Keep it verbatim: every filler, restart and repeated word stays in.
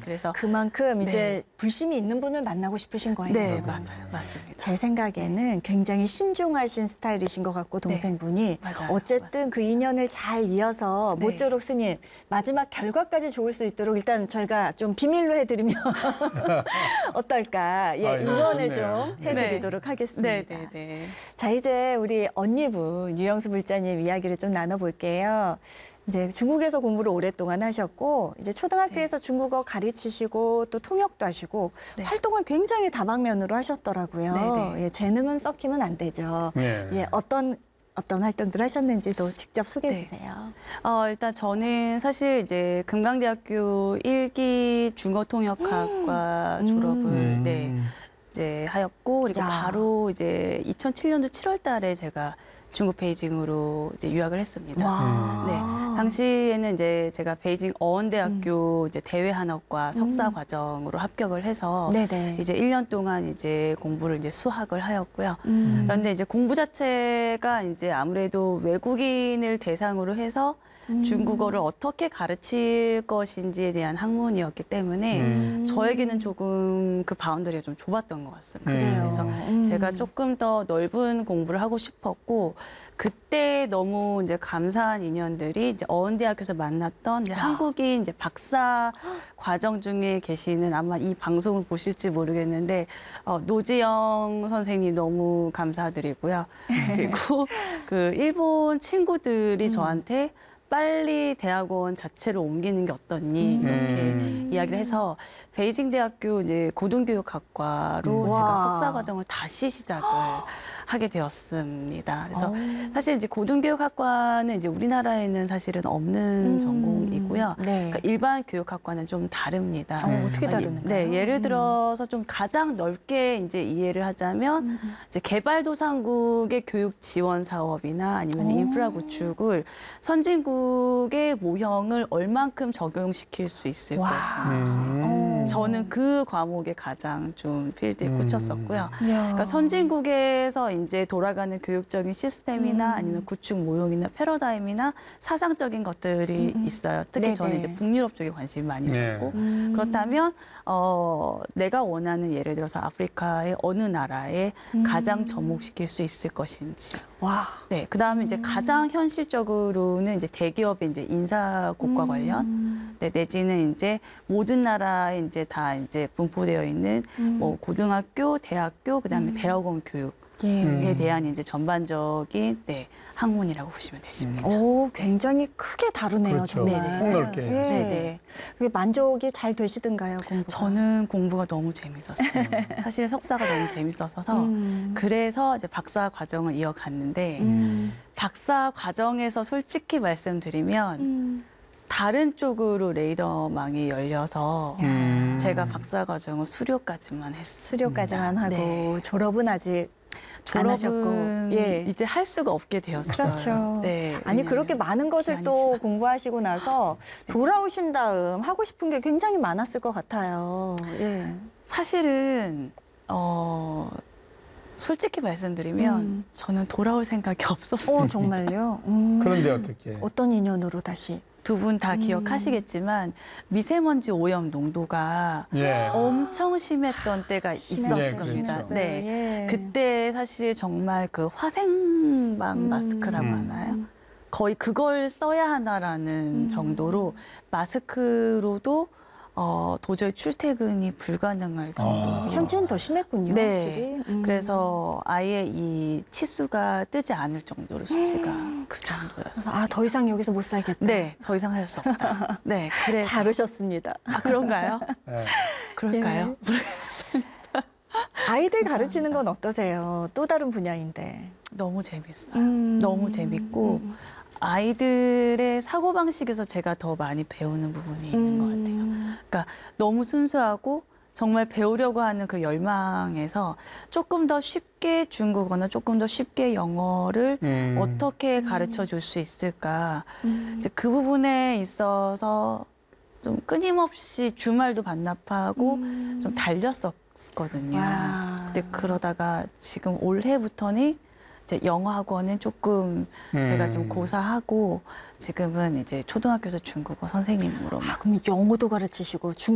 그래서 그만큼 네. 이제 불심이 있는 분을 만나고 싶으신 거예요. 네, 여러분. 맞아요. 맞습니다. 제 생각에는 굉장히 신중하신 스타일이신 것 같고 동생분이 네, 맞아요. 어쨌든 맞습니다. 그 인연을 잘 이어서 네. 모쪼록 스님 마지막 결과까지 좋을 수 있도록 일단 저희가 좀 비밀로 해드리면 어떨까 예, 아, 예, 응원을 좋네요. 좀 해드리도록 하겠습니다. 네, 네, 네. 자, 이제 우리 언니분 유영수 불자님 이야기를 좀 나눠볼게요. 이제 중국에서 공부를 오랫동안 하셨고 이제 초등학교에서 네. 중국어 가르치시고 또 통역도 하시고 네. 활동을 굉장히 다방면으로 하셨더라고요. 네, 네. 예, 재능은 썩히면 안 되죠. 예. 예, 어떤 어떤 활동들 하셨는지도 직접 소개해 네. 주세요. 어, 일단 저는 사실 이제 금강대학교 일 기 중어통역학과 음. 졸업을 음. 네, 이제 하였고 그리고 야. 바로 이제 이천칠 년도 칠월 달에 제가 중국 베이징으로 이제 유학을 했습니다. 와. 네, 당시에는 이제 제가 베이징 어원대학교 이제 대외한업과 석사 음. 과정으로 합격을 해서 네네. 이제 일 년 동안 이제 공부를 이제 수학을 하였고요. 음. 그런데 이제 공부 자체가 이제 아무래도 외국인을 대상으로 해서 음. 중국어를 어떻게 가르칠 것인지에 대한 학문이었기 때문에 음. 저에게는 조금 그 바운더리가 좀 좁았던 것 같습니다. 그래요. 그래서 음. 제가 조금 더 넓은 공부를 하고 싶었고 그때 너무 이제 감사한 인연들이 이제 어원대학교에서 만났던 이제 아. 한국인 이제 박사 과정 중에 계시는 아마 이 방송을 보실지 모르겠는데 어, 노지영 선생님 너무 감사드리고요. 그리고 그 일본 친구들이 음. 저한테 빨리 대학원 자체를 옮기는 게 어떻니 이렇게 음. 이야기를 해서 베이징 대학교 이제 고등교육학과로 음. 제가 와. 석사 과정을 다시 시작을 하게 되었습니다. 그래서 어. 사실 이제 고등교육학과는 이제 우리나라에는 사실은 없는 음. 전공이고요. 네. 그러니까 일반 교육학과는 좀 다릅니다. 어, 어떻게 아니, 다른가요? 네, 예를 음. 들어서 좀 가장 넓게 이제 이해를 하자면 음. 이제 개발도상국의 교육 지원 사업이나 아니면 오. 인프라 구축을 선진국의 모형을 얼만큼 적용시킬 수 있을 와. 것인지. 음. 저는 그 과목에 가장 좀 필드에 음. 꽂혔었고요. 이야. 그러니까 선진국에서 이제 돌아가는 교육적인 시스템이나 음. 아니면 구축 모형이나 패러다임이나 사상적인 것들이 음. 있어요. 특히 네네. 저는 이제 북유럽 쪽에 관심이 많이 네. 있었고 음. 그렇다면 어, 내가 원하는 예를 들어서 아프리카의 어느 나라에 음. 가장 접목시킬 수 있을 것인지. 와. 네, 그 다음에 이제 음. 가장 현실적으로는 이제 대기업의 이제 인사고과 음. 관련, 네, 내지는 이제 모든 나라에 이제 다 이제 분포되어 있는 음. 뭐 고등학교, 대학교, 그 다음에 음. 대학원 교육에 예. 음. 대한 이제 전반적인 네, 학문이라고 보시면 되십니다. 오, 굉장히 크게 다루네요, 그렇죠. 정말. 폭넓게. 예. 네네. 그게 만족이 잘 되시던가요, 공부가? 저는 공부가 너무 재밌었어요. 사실 석사가 너무 재밌었어서 음. 그래서 이제 박사 과정을 이어갔는데 음. 박사 과정에서 솔직히 말씀드리면 음. 다른 쪽으로 레이더망이 열려서 음. 제가 박사 과정은 수료까지만 했어요. 수료까지만 하고 네. 졸업은 아직 안 하셨고. 졸업은 예. 이제 할 수가 없게 되었어요. 그렇죠. 네, 아니 왜냐면 그렇게 많은 것을 기한이 또 지나- 공부하시고 나서 돌아오신 다음 하고 싶은 게 굉장히 많았을 것 같아요. 예. 사실은 어 솔직히 말씀드리면 음. 저는 돌아올 생각이 없었어요. 어 정말요? 음. 그런데 어떻게? 어떤 인연으로 다시? 두 분 다 음. 기억하시겠지만 미세먼지 오염 농도가 예. 엄청 심했던 때가 있었을 네, 겁니다. 그렇죠. 네. 예. 그때 사실 정말 그 화생방 음. 마스크라고 음. 하나요? 거의 그걸 써야 하나라는 음. 정도로 마스크로도 어, 도저히 출퇴근이 불가능할 정도로. 아. 현재는 더 심했군요. 네. 확실히. 음. 그래서 아예 이 치수가 뜨지 않을 정도로 수치가 그 정도였어요. 아, 더 이상 여기서 못 살겠다. 네, 더 이상 할 수 없다. 네, 그래서 자르셨습니다. 아 그런가요? 예. 그럴까요? 아이들 가르치는 건 어떠세요? 또 다른 분야인데. 너무 재밌어요. 음. 너무 재밌고 음. 아이들의 사고방식에서 제가 더 많이 배우는 부분이 있는 것 같아요. 음. 그러니까 너무 순수하고 정말 배우려고 하는 그 열망에서 조금 더 쉽게 중국어나 조금 더 쉽게 영어를 음. 어떻게 가르쳐 줄 수 있을까. 음. 이제 그 부분에 있어서 좀 끊임없이 주말도 반납하고 음. 좀 달렸었거든요. 와. 근데 그러다가 지금 올해부터는 이제 영어 학원은 조금 음. 제가 좀 고사하고 지금은 이제 초등학교에서 중국어 선생님으로 아, 그럼 영어도 가르치시고 중